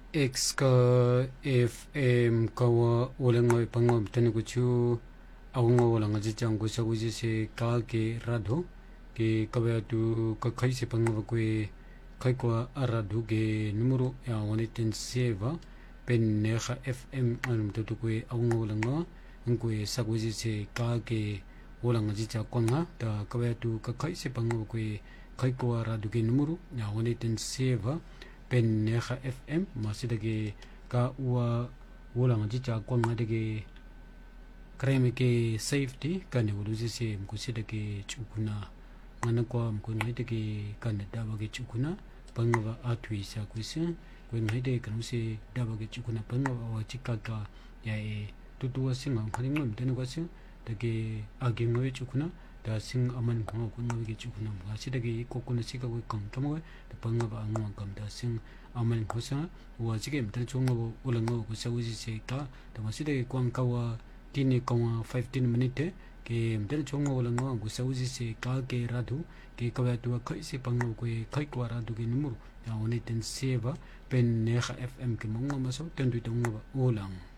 X ka FM kawa ulangoy pangom tanikuchu awngo ulanga jijang gusa guji se ka ke radho ke kabaya tu ka khai se pangwa kwe khai kwa aradhu ke numero ya 107 pen nekha FM anum tu kwe awngo ulanga ngwe saguji se ka ke ulanga jija kwanga ta kabaya tu ka khai se pangwa kwe khai kwa aradhu ke numero ya 107 pen nekha FM masidage ka uwa ulang jicha kwanga dege kreme ke safety kane uluzi se mkusidage chukuna ngana kwa mkuna dege kane dabage chukuna pangwa atwi sa kwise kwen hede kanuse dabage chukuna pangwa wa chikaka ya tutuwa singa khaninga mtene kwase dege agengwe chukuna da sing aman ko kunga ge chukuna masidage kokuna sika ko kamtamo da pangwa ba angwa kam da sing aman khosa wa chige mtene chungwa ulango ko sauji se ta da masidage kwangkawa tini kawa 15 minute ke mtene chungwa ulango ko sauji se ka ke radu ke kawa tu khai se pangwa ko khai kwa radu ke numero ya 107 pen nekha FM ke mongwa maso tendu tongwa ulang